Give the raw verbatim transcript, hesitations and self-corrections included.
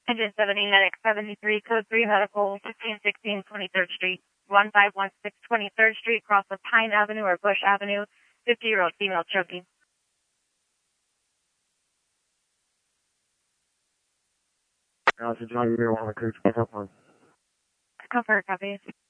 Engine seventy, Medic seventy-three, Code three Medical, fifteen sixteen twenty-third Street, one five one six twenty-third Street, cross of Pine Avenue or Bush Avenue, fifty-year-old female choking. Alpha Charlie, we want to pick up on. Confirm, copy.